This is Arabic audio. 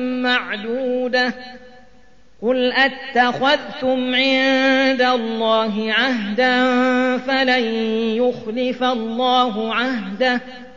معدودة قل أتخذتم عند الله عهدا فلن يخلف الله عهده